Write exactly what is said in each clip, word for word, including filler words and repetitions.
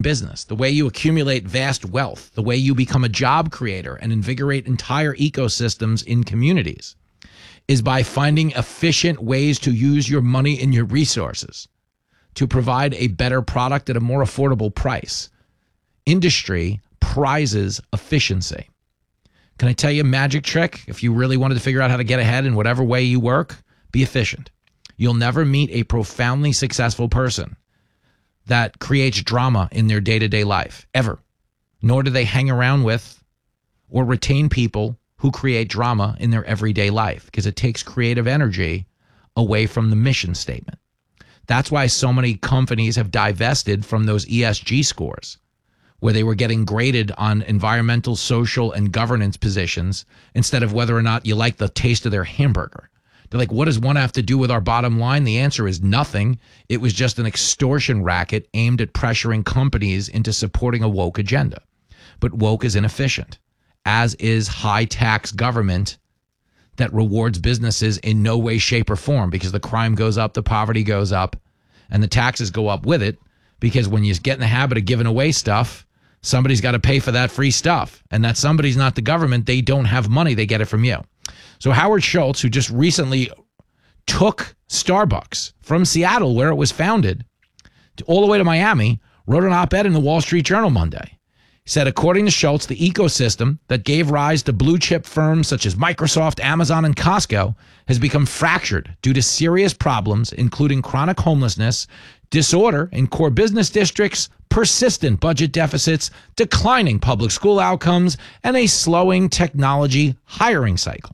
business, the way you accumulate vast wealth, the way you become a job creator and invigorate entire ecosystems in communities is by finding efficient ways to use your money and your resources to provide a better product at a more affordable price. Industry prizes efficiency. Can I tell you a magic trick? If you really wanted to figure out how to get ahead in whatever way you work, be efficient. You'll never meet a profoundly successful person that creates drama in their day-to-day life, ever. Nor do they hang around with or retain people who create drama in their everyday life, because it takes creative energy away from the mission statement. That's why so many companies have divested from those E S G scores, where they were getting graded on environmental, social, and governance positions instead of whether or not you like the taste of their hamburger. They're like, what does one have to do with our bottom line? The answer is nothing. It was just an extortion racket aimed at pressuring companies into supporting a woke agenda. But woke is inefficient, as is high-tax government that rewards businesses in no way, shape, or form, because the crime goes up, the poverty goes up, and the taxes go up with it, because when you get in the habit of giving away stuff, somebody's got to pay for that free stuff. And that somebody's not the government. They don't have money. They get it from you. So Howard Schultz, who just recently took Starbucks from Seattle, where it was founded, to all the way to Miami, wrote an op-ed in the Wall Street Journal Monday. He said, according to Schultz, the ecosystem that gave rise to blue chip firms such as Microsoft, Amazon, and Costco has become fractured due to serious problems, including chronic homelessness, disorder in core business districts, persistent budget deficits, declining public school outcomes, and a slowing technology hiring cycle.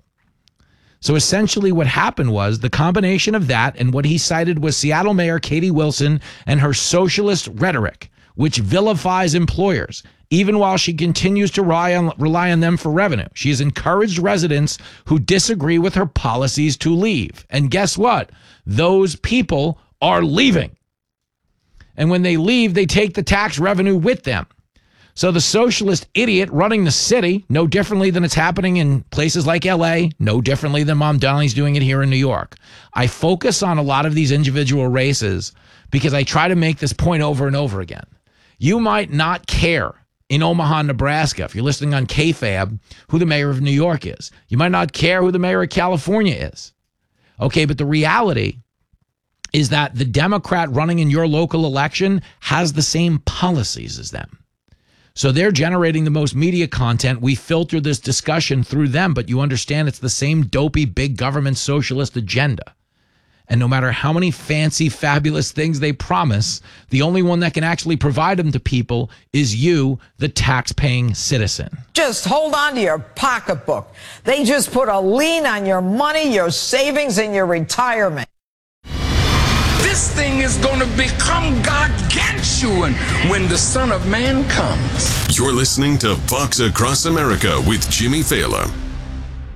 So essentially what happened was the combination of that and what he cited was Seattle Mayor Katie Wilson and her socialist rhetoric, which vilifies employers, even while she continues to rely on, rely on them for revenue. She has encouraged residents who disagree with her policies to leave. And guess what? Those people are leaving. And when they leave, they take the tax revenue with them. So the socialist idiot running the city, no differently than it's happening in places like L A, no differently than Mom Donnelly's doing it here in New York. I focus on a lot of these individual races because I try to make this point over and over again. You might not care in Omaha, Nebraska, if you're listening on K F A B, who the mayor of New York is. You might not care who the mayor of California is. Okay, but the reality is that the Democrat running in your local election has the same policies as them. So they're generating the most media content. We filter this discussion through them, but you understand it's the same dopey big government socialist agenda. And no matter how many fancy, fabulous things they promise, the only one that can actually provide them to people is you, the tax-paying citizen. Just hold on to your pocketbook. They just put a lien on your money, your savings, and your retirement. This thing is going to become gargantuan when the Son of Man comes. You're listening to Fox Across America with Jimmy Failla.